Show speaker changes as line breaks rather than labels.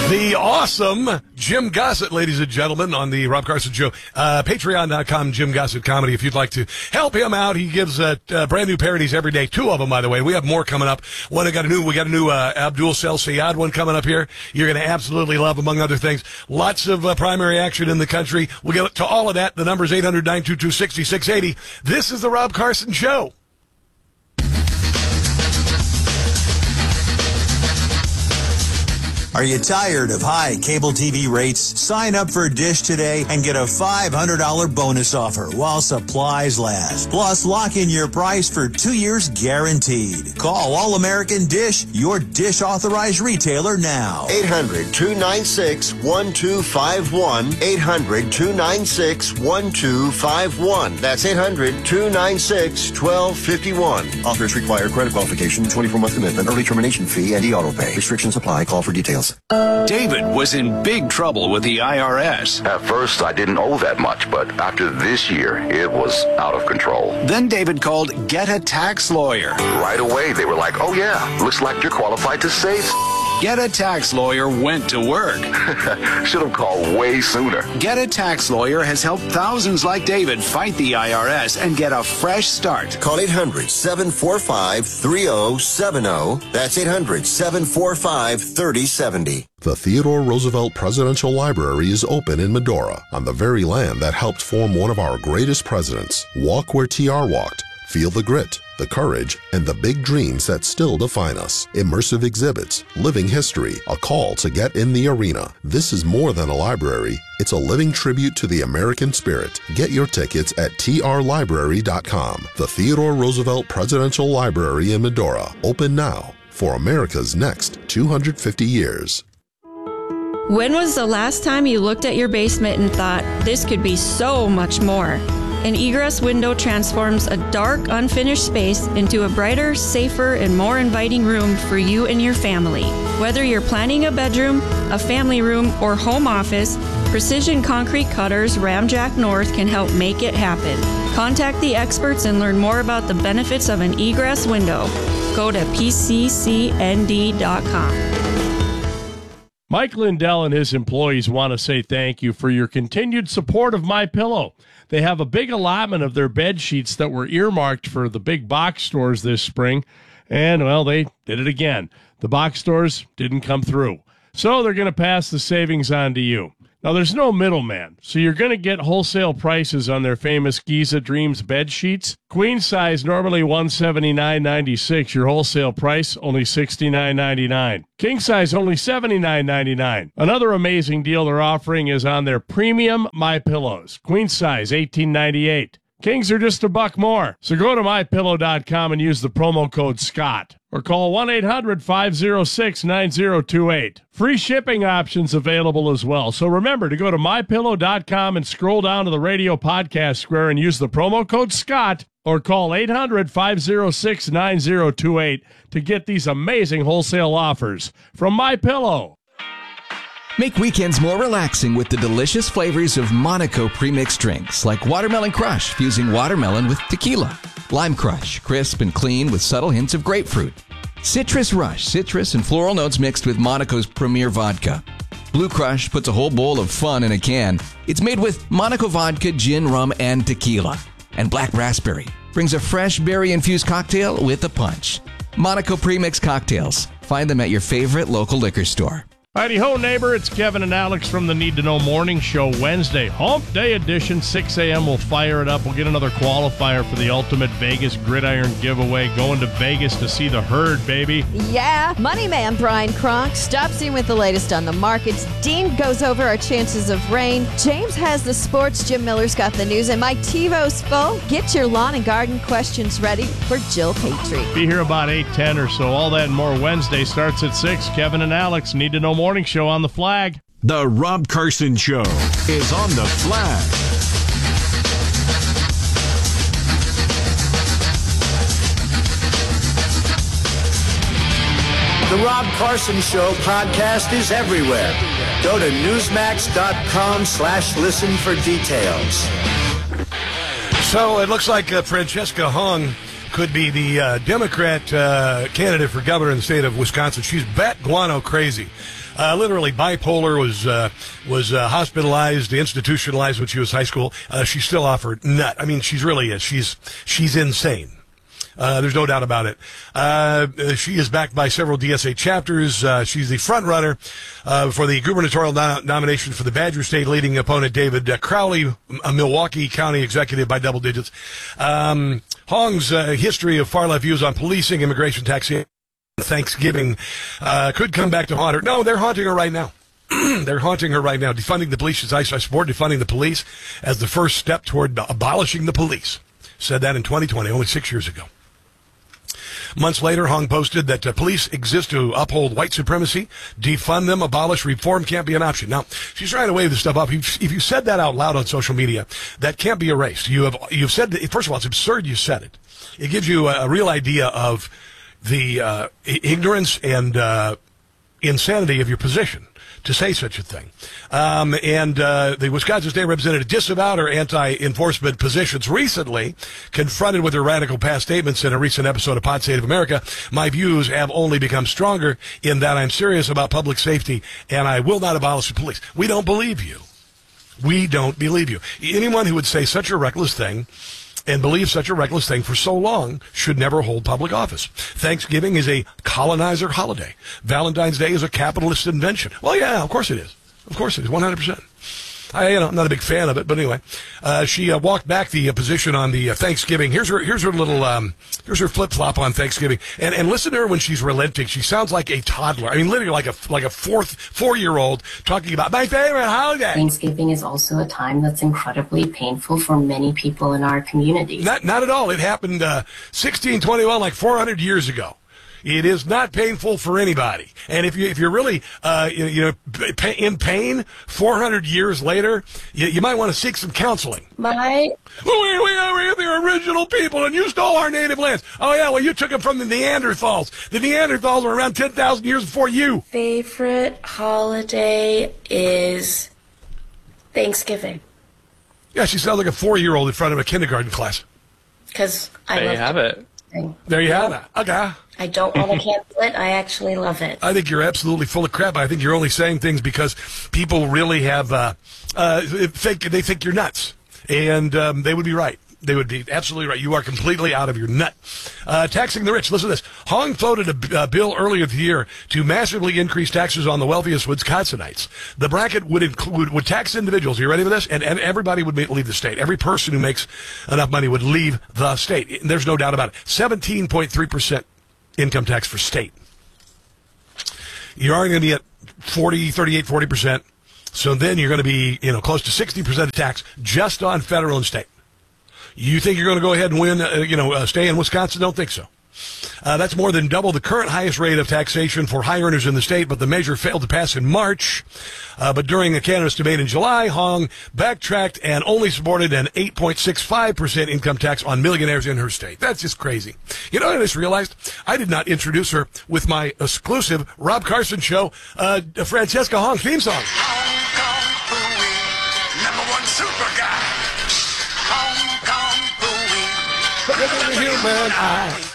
The awesome Jim Gossett, ladies and gentlemen, on the Rob Carson Show. Patreon.com, Jim Gossett Comedy, if you'd like to help him out. He gives brand new parodies every day. 2 of them, by the way. We have more coming up. We got a new Abdul Sel Sayad one coming up here. You're going to absolutely love, among other things. Lots of primary action in the country. We'll get to all of that. The number's 800-922-6680. This is the Rob Carson Show.
Are you tired of high cable TV rates? Sign up for Dish today and get a $500 bonus offer while supplies last. Plus, lock in your price for 2 years guaranteed. Call All American Dish, your Dish authorized retailer now.
800-296-1251. 800-296-1251. That's 800-296-1251.
Offers require credit qualification, 24-month commitment, early termination fee, and e-auto pay. Restrictions apply. Call for details.
David was in big trouble with the IRS.
At first, I didn't owe that much, but after this year, it was out of control.
Then David called Get a Tax Lawyer.
Right away, they were like, oh yeah, looks like you're qualified to save.
Get a Tax Lawyer went to work.
Should have called way sooner.
Get a Tax Lawyer has helped thousands like David fight the IRS and get a fresh start.
Call 800-745-3070. That's 800-745-3070.
The Theodore Roosevelt Presidential Library is open in Medora, on the very land that helped form one of our greatest presidents. Walk where TR walked. Feel the grit, the courage, and the big dreams that still define us. Immersive exhibits, living history, a call to get in the arena. This is more than a library. It's a living tribute to the American spirit. Get your tickets at trlibrary.com. The Theodore Roosevelt Presidential Library in Medora. Open now for America's next 250 years.
When was the last time you looked at your basement and thought, this could be so much more? An egress window transforms a dark, unfinished space into a brighter, safer, and more inviting room for you and your family. Whether you're planning a bedroom, a family room, or home office, Precision Concrete Cutters Ramjack North can help make it happen. Contact the experts and learn more about the benefits of an egress window. Go to pccnd.com.
Mike Lindell and his employees want to say thank you for your continued support of MyPillow. They have a big allotment of their bed sheets that were earmarked for the big box stores this spring, and, well, they did it again. The box stores didn't come through, so they're going to pass the savings on to you. Now, there's no middleman, so you're going to get wholesale prices on their famous Giza Dreams bed sheets. Queen size, normally $179.96. Your wholesale price, only $69.99. King size, only $79.99. Another amazing deal they're offering is on their premium MyPillows. Queen size, $18.98. Kings are just $1 more. So go to MyPillow.com and use the promo code SCOTT. Or call 1-800-506-9028. Free shipping options available as well. So remember to go to MyPillow.com and scroll down to the radio podcast square and use the promo code SCOTT. Or call 800-506-9028 to get these amazing wholesale offers from MyPillow.
Make weekends more relaxing with the delicious flavors of Monaco premixed drinks, like Watermelon Crush, fusing watermelon with tequila. Lime Crush, crisp and clean with subtle hints of grapefruit. Citrus Rush, citrus and floral notes mixed with Monaco's premier vodka. Blue Crush puts a whole bowl of fun in a can. It's made with Monaco vodka, gin, rum, and tequila. And Black Raspberry brings a fresh berry-infused cocktail with a punch. Monaco premixed cocktails. Find them at your favorite local liquor store.
Heidi-ho, neighbor. It's Kevin and Alex from the Need to Know Morning Show, Wednesday, Hump Day edition, 6 a.m. We'll fire it up. We'll get another qualifier for the Ultimate Vegas Gridiron giveaway. Going to Vegas to see the herd, baby.
Yeah. Money man Brian Kronk stops in with the latest on the markets. Dean goes over our chances of rain. James has the sports. Jim Miller's got the news. And Mike TiVo's full. Get your lawn and garden questions ready for Jill Patry.
Be here about 8:10 or so. All that and more Wednesday starts at 6. Kevin and Alex, Need to Know Morning Show on the Flag.
The Rob Carson Show is on the Flag.
The Rob Carson Show podcast is everywhere. Go to Newsmax.com/listen for details.
So it looks like Francesca Hung could be the Democrat candidate for governor in the state of Wisconsin. She's bat guano crazy. Literally bipolar, was hospitalized, institutionalized when she was high school. She's still off her nut. I mean, she's really is. She's insane. There's no doubt about it. She is backed by several DSA chapters. She's the front runner for the gubernatorial nomination for the Badger State, leading opponent David Crowley, a Milwaukee County executive by double digits. Hong's history of far-left views on policing, immigration, taxation, Thanksgiving could come back to haunt her. No, they're haunting her right now. They're haunting her right now. Defunding the police. I support defunding the police as the first step toward abolishing the police. Said that in 2020, only 6 years ago. Months later, Hong posted that police exist to uphold white supremacy, defund them, abolish, reform can't be an option. Now, she's trying to wave this stuff up. If you said that out loud on social media, that can't be erased. You've said that, first of all, it's absurd you said it. It gives you a real idea of the ignorance and insanity of your position to say such a thing. The Wisconsin State Representative disavowed her anti-enforcement positions recently, confronted with her radical past statements in a recent episode of Pod State of America. My views have only become stronger in that I'm serious about public safety and I will not abolish the police. We don't believe you. We don't believe you. Anyone who would say such a reckless thing and believe such a reckless thing for so long should never hold public office. Thanksgiving is a colonizer holiday. Valentine's Day is a capitalist invention. Well, yeah, of course it is. Of course it is, 100%. I'm not a big fan of it, but anyway, she walked back the position on the Thanksgiving. Here's her little here's her flip flop on Thanksgiving, and listen to her when she's relenting. She sounds like a toddler. I mean, literally like a 4-year-old talking about my favorite holiday.
Thanksgiving is also a time that's incredibly painful for many people in our community.
Not at all. It happened 1621, like 400 years ago. It is not painful for anybody. And if you're really in pain 400 years later, you might want to seek some counseling.
We
are the original people, and you stole our native lands. Oh yeah, well you took them from the Neanderthals. The Neanderthals were around 10,000 years before you.
Favorite holiday is Thanksgiving.
Yeah, she sounds like a 4-year-old in front of a kindergarten class.
Because
there you have it.
There you have it. Okay.
I don't want to cancel it. I actually love it.
I think you're absolutely full of crap. I think you're only saying things because people really have they think you're nuts, and they would be right. They would be absolutely right. You are completely out of your nut. Taxing the rich. Listen to this. Hong floated a bill earlier this year to massively increase taxes on the wealthiest Wisconsinites. The bracket would tax individuals. Are you ready for this? And everybody would leave the state. Every person who makes enough money would leave the state. There's no doubt about it. 17.3% income tax for state. You're already going to be at 40%. So then you're going to be, close to 60% of tax just on federal and state. You think you're going to go ahead and win, stay in Wisconsin? Don't think so. That's more than double the current highest rate of taxation for high earners in the state, but the measure failed to pass in March. But during a candidate's debate in July, Hong backtracked and only supported an 8.65% income tax on millionaires in her state. That's just crazy. You know what I just realized? I did not introduce her with my exclusive Rob Carson Show, Francesca Hong theme song. Human eye.